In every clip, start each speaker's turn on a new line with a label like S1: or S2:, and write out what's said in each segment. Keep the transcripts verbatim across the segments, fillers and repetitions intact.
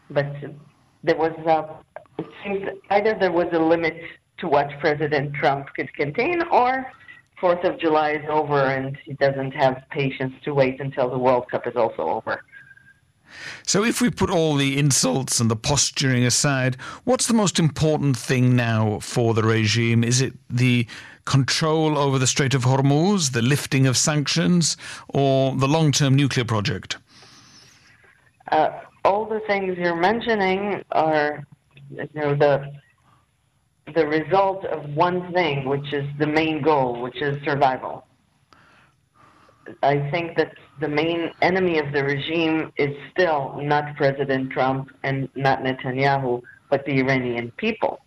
S1: But there was, uh, it seems either there was a limit to what President Trump could contain, or Fourth of July is over and he doesn't have patience to wait until the World Cup is also over.
S2: So if we put all the insults and the posturing aside, what's the most important thing now for the regime? Is it the control over the Strait of Hormuz, the lifting of sanctions, or the long-term nuclear project?
S1: Uh, all the things you're mentioning are, you know, the the result of one thing, which is the main goal, which is survival. I think that the main enemy of the regime is still not President Trump and not Netanyahu, but the Iranian people.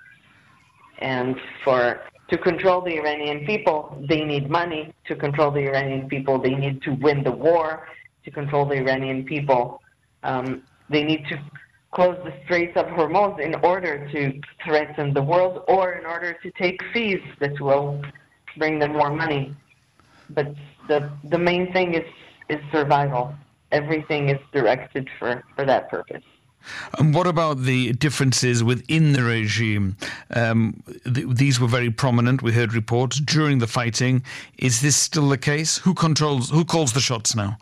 S1: And for to control the Iranian people, they need money. To control the Iranian people, they need to win the war. To control the Iranian people, um, they need to close the Straits of Hormuz in order to threaten the world, or in order to take fees that will bring them more money. But the the main thing is, is survival. Everything is directed for, for that purpose.
S2: And what about the differences within the regime? Um, th- these were very prominent. We heard reports during the fighting. Is this still the case? Who controls? Who calls the shots now?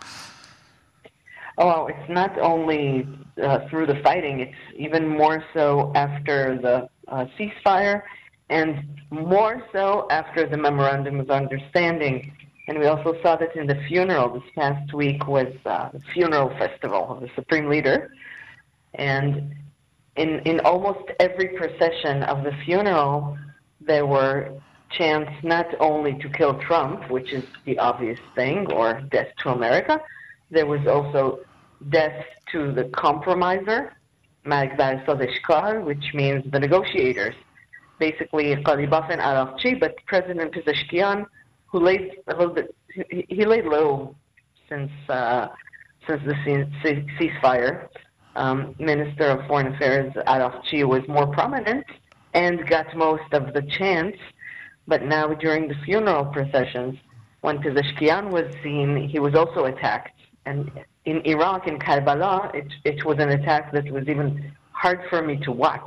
S1: Oh, well, it's not only uh, through the fighting. It's even more so after the uh, ceasefire, and more so after the memorandum of understanding. And we also saw that in the funeral. This past week was uh, the funeral festival of the Supreme Leader. And in in almost every procession of the funeral, there were chants not only to kill Trump, which is the obvious thing, or death to America. There was also death to the compromiser, Magdal Sodeshkar, which means the negotiators. Basically, Qalibaf and Araqchi, but President Pezeshkian, who laid a little bit, he, he laid low since uh, since the ce- ceasefire. Um, Minister of Foreign Affairs Araqchi was more prominent and got most of the chants, but now during the funeral processions, when Pezeshkian was seen, he was also attacked. And in Iraq, in Karbala, it, it was an attack that was even hard for me to watch.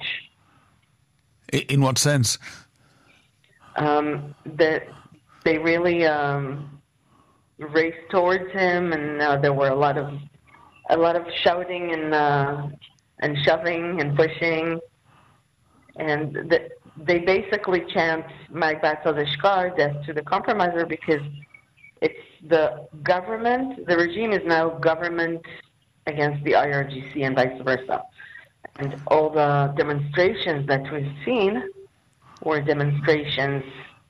S2: In what sense?
S1: Um, that they really um, raced towards him, and uh, there were a lot of a lot of shouting and uh, and shoving and pushing, and the, they basically chant Magbat Sodeshkar, death to the compromiser, because it's the government, the regime is now government against the I R G C and vice versa. And all the demonstrations that we've seen were demonstrations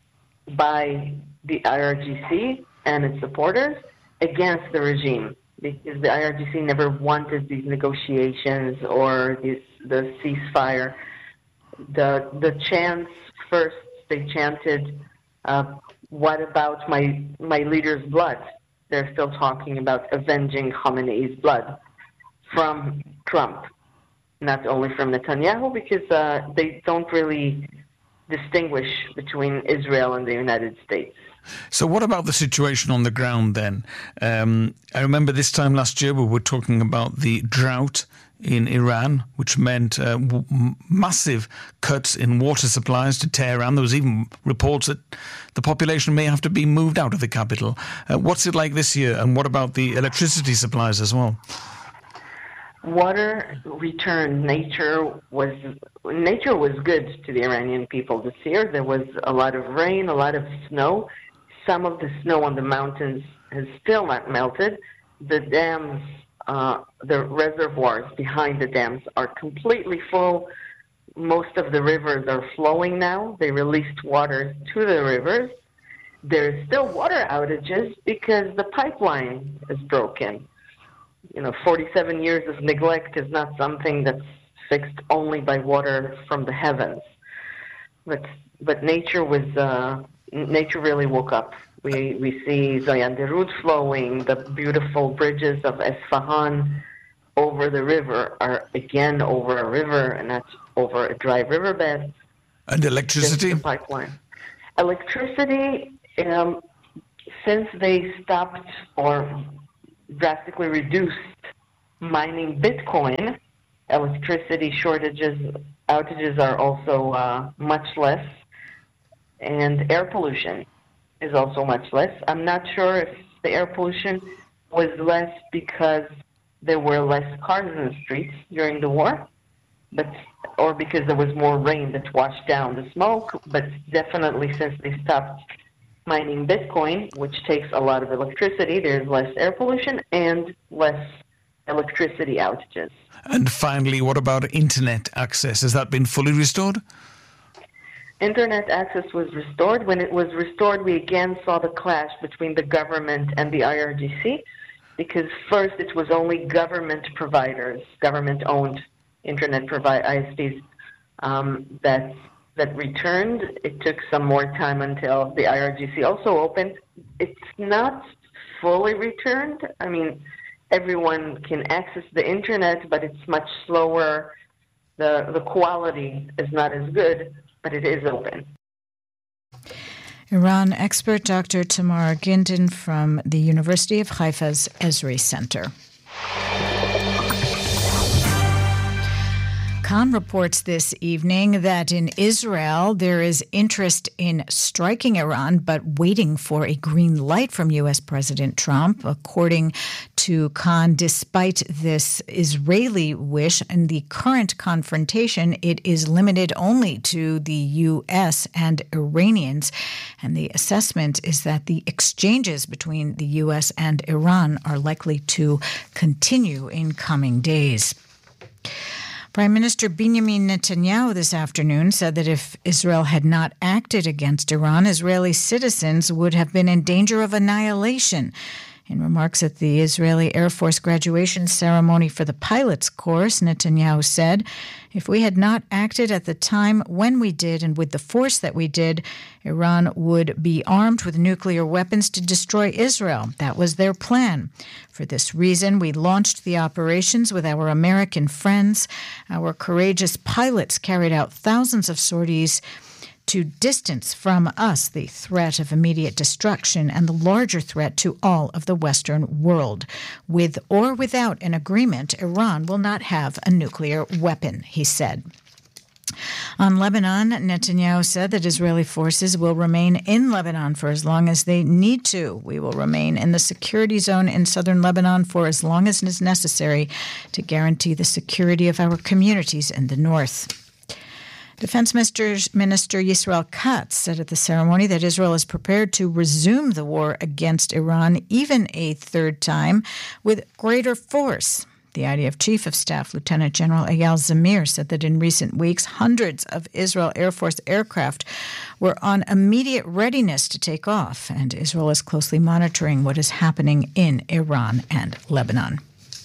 S1: by the I R G C and its supporters against the regime, because the I R G C never wanted these negotiations or this, the ceasefire. The, the chants, first they chanted, uh, what about my my leader's blood? They're still talking about avenging Khamenei's blood from Trump, not only from Netanyahu, because uh, they don't really distinguish between Israel and the United States.
S2: So what about the situation on the ground then? Um, I remember this time last year we were talking about the drought in Iran, which meant uh, w- massive cuts in water supplies to Tehran. There was even reports that the population may have to be moved out of the capital. Uh, what's it like this year, and what about the electricity supplies as well?
S1: Water returned. Nature was nature was good to the Iranian people this year. There was a lot of rain, a lot of snow. Some of the snow on the mountains has still not melted. The dams, uh, the reservoirs behind the dams are completely full. Most of the rivers are flowing now. They released water to the rivers. There's still water outages because the pipeline is broken. You know, forty-seven years of neglect is not something that's fixed only by water from the heavens. But but nature was uh, nature really woke up. We we see Zayan Derud flowing. The beautiful bridges of Esfahan over the river are again over a river, and that's over a dry riverbed.
S2: And electricity?
S1: The pipeline. Electricity, um, since they stopped or drastically reduced mining Bitcoin, Electricity shortages, outages are also uh, much less, and air pollution is also much less. I'm not sure if the air pollution was less because there were less cars in the streets during the war, but or because there was more rain that washed down the smoke, but definitely since they stopped mining Bitcoin, which takes a lot of electricity, there's less air pollution and less electricity outages.
S2: And finally, what about internet access? Has that been fully restored?
S1: Internet access was restored. When it was restored, we again saw the clash between the government and the I R G C, because first it was only government providers, government-owned internet provi- I S Ps um, that that returned. It took some more time until the I R G C also opened. It's not fully returned. I mean, everyone can access the internet, but it's much slower. The the quality is not as good, but it is open.
S3: Iran expert Doctor Tamar Gintin from the University of Haifa's Esri Center. Khan reports this evening that in Israel there is interest in striking Iran, but waiting for a green light from U S President Trump. According to Khan, despite this Israeli wish in the current confrontation, it is limited only to the U S and Iranians. And the assessment is that the exchanges between the U S and Iran are likely to continue in coming days. Prime Minister Benjamin Netanyahu this afternoon said that if Israel had not acted against Iran, Israeli citizens would have been in danger of annihilation. In remarks at the Israeli Air Force graduation ceremony for the pilots course, Netanyahu said, "If we had not acted at the time when we did and with the force that we did, Iran would be armed with nuclear weapons to destroy Israel. That was their plan. For this reason, we launched the operations with our American friends. Our courageous pilots carried out thousands of sorties to distance from us the threat of immediate destruction and the larger threat to all of the Western world. With or without an agreement, Iran will not have a nuclear weapon," he said. On Lebanon, Netanyahu said that Israeli forces will remain in Lebanon for as long as they need to. "We will remain in the security zone in southern Lebanon for as long as it is necessary to guarantee the security of our communities in the north." Defense Minister, Minister Yisrael Katz said at the ceremony that Israel is prepared to resume the war against Iran even a third time with greater force. The I D F Chief of Staff, Lieutenant General Eyal Zamir, said that in recent weeks, hundreds of Israel Air Force aircraft were on immediate readiness to take off, and Israel is closely monitoring what is happening in Iran and Lebanon.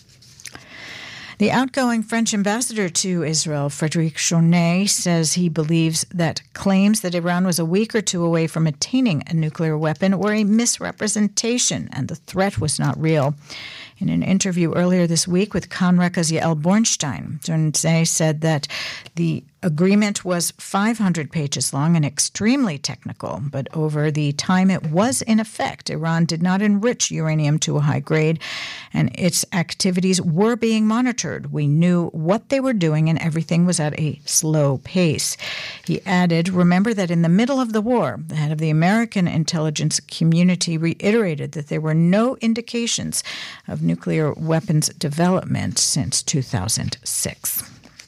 S3: The outgoing French ambassador to Israel, Frédéric Chaunet, says he believes that claims that Iran was a week or two away from attaining a nuclear weapon were a misrepresentation and the threat was not real. In an interview earlier this week with Kan Reka's Yael Bornstein, Chaunet said that the agreement was five hundred pages long and extremely technical, but over the time it was in effect, Iran did not enrich uranium to a high grade, and its activities were being monitored. We knew what they were doing, and everything was at a slow pace. He added, "Remember that in the middle of the war, the head of the American intelligence community reiterated that there were no indications of nuclear weapons development since two thousand six.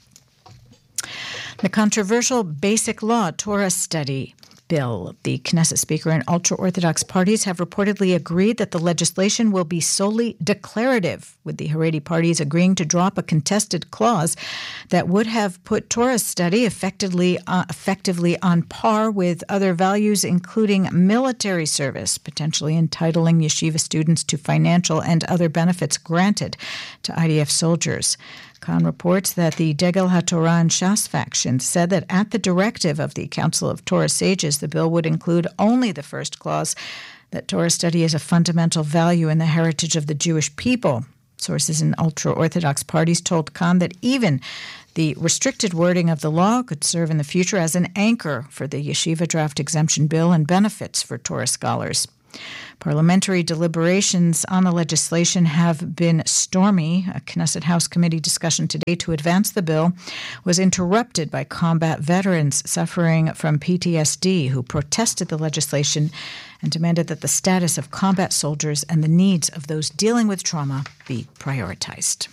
S3: The controversial Basic Law Torah Study Bill. The Knesset Speaker and ultra-Orthodox parties have reportedly agreed that the legislation will be solely declarative, with the Haredi parties agreeing to drop a contested clause that would have put Torah study effectively, uh, effectively on par with other values, including military service, potentially entitling yeshiva students to financial and other benefits granted to I D F soldiers. Khan reports that the Degel HaTorah and Shas factions said that at the directive of the Council of Torah Sages, the bill would include only the first clause, that Torah study is a fundamental value in the heritage of the Jewish people. Sources in ultra-Orthodox parties told Khan that even the restricted wording of the law could serve in the future as an anchor for the yeshiva draft exemption bill and benefits for Torah scholars. Parliamentary deliberations on the legislation have been stormy. A Knesset House committee discussion today to advance the bill was interrupted by combat veterans suffering from P T S D who protested the legislation and demanded that the status of combat soldiers and the needs of those dealing with trauma be prioritized.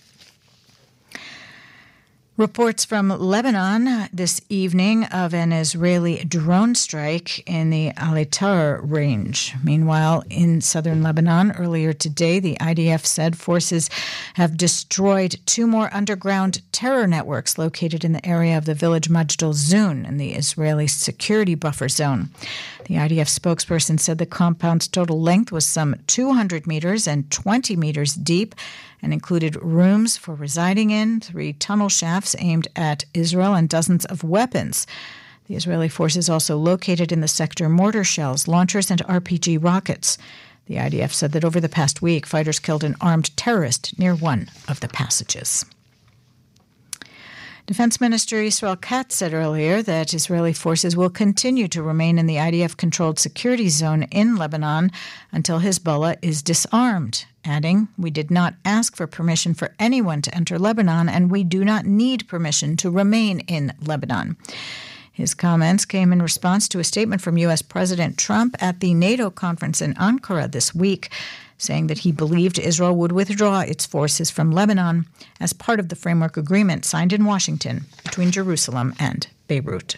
S3: Reports from Lebanon this evening of an Israeli drone strike in the Al-Tar range. Meanwhile, in southern Lebanon, earlier today, the I D F said forces have destroyed two more underground terror networks located in the area of the village Majd al-Zun in the Israeli security buffer zone. The I D F spokesperson said the compound's total length was some two hundred meters and twenty meters deep, and included rooms for residing in, three tunnel shafts aimed at Israel, and dozens of weapons. The Israeli forces also located in the sector mortar shells, launchers, and R P G rockets. The I D F said that over the past week, fighters killed an armed terrorist near one of the passages. Defense Minister Israel Katz said earlier that Israeli forces will continue to remain in the I D F-controlled security zone in Lebanon until Hezbollah is disarmed, adding, "We did not ask for permission for anyone to enter Lebanon, and we do not need permission to remain in Lebanon." His comments came in response to a statement from U S President Trump at the NATO conference in Ankara this week, saying that he believed Israel would withdraw its forces from Lebanon as part of the framework agreement signed in Washington between Jerusalem and Beirut.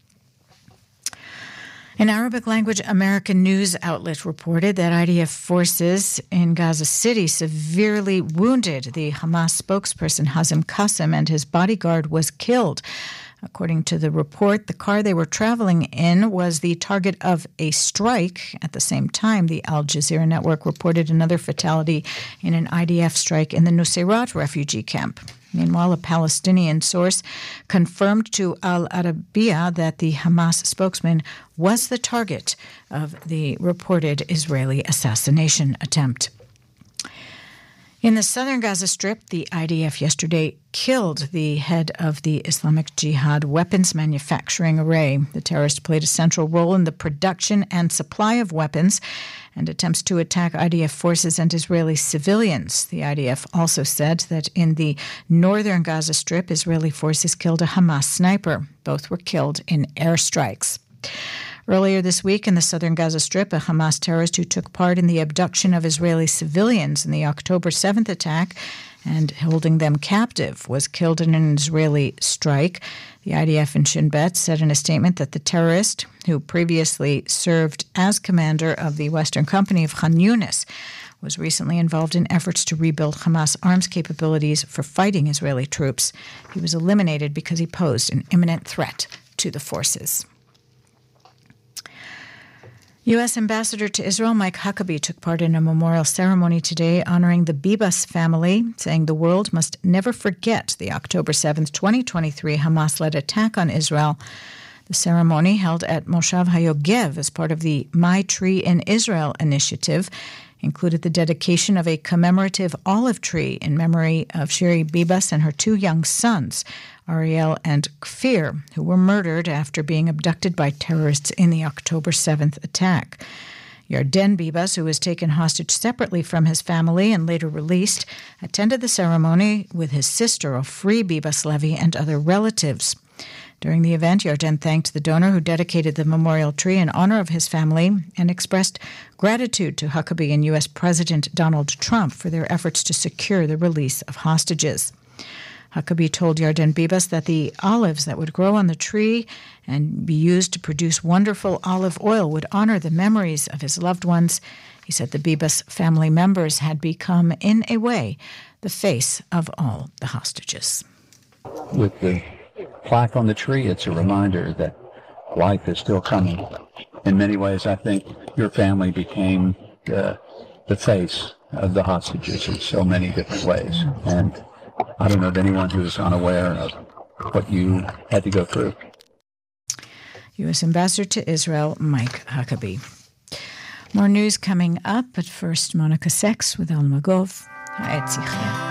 S3: An Arabic-language American news outlet reported that I D F forces in Gaza City severely wounded the Hamas spokesperson Hazem Qasem, and his bodyguard was killed. According to the report, the car they were traveling in was the target of a strike. At the same time, the Al Jazeera network reported another fatality in an I D F strike in the Nuseirat refugee camp. Meanwhile, a Palestinian source confirmed to Al Arabiya that the Hamas spokesman was the target of the reported Israeli assassination attempt. In the southern Gaza Strip, the I D F yesterday killed the head of the Islamic Jihad weapons manufacturing array. The terrorist played a central role in the production and supply of weapons and attempts to attack I D F forces and Israeli civilians. The I D F also said that in the northern Gaza Strip, Israeli forces killed a Hamas sniper. Both were killed in airstrikes. Earlier this week in the southern Gaza Strip, a Hamas terrorist who took part in the abduction of Israeli civilians in the October seventh attack and holding them captive was killed in an Israeli strike. The I D F in Shin Bet said in a statement that the terrorist, who previously served as commander of the Western Company of Khan Yunis, was recently involved in efforts to rebuild Hamas arms capabilities for fighting Israeli troops. He was eliminated because he posed an imminent threat to the forces. U S Ambassador to Israel Mike Huckabee took part in a memorial ceremony today honoring the Bibas family, saying the world must never forget the October seventh, twenty twenty-three Hamas-led attack on Israel. The ceremony, held at Moshav HaYogev as part of the My Tree in Israel initiative, included the dedication of a commemorative olive tree in memory of Shiri Bibas and her two young sons, Ariel and Kfir, who were murdered after being abducted by terrorists in the October seventh attack. Yarden Bibas, who was taken hostage separately from his family and later released, attended the ceremony with his sister, Ofri Bibas Levy, and other relatives. During the event, Yarden thanked the donor who dedicated the memorial tree in honor of his family and expressed gratitude to Huckabee and U S President Donald Trump for their efforts to secure the release of hostages. Huckabee told Yarden Bibas that the olives that would grow on the tree and be used to produce wonderful olive oil would honor the memories of his loved ones. He said the Bibas family members had become, in a way, the face of all the hostages.
S4: With the plaque on the tree, it's a reminder that life is still coming. In many ways, I think your family became the, the face of the hostages in so many different ways. And I don't know of anyone who is unaware of what you had to go through.
S3: U S Ambassador to Israel, Mike Huckabee. More news coming up, but first, Monica Sex with El Magov, Ha'etzichya.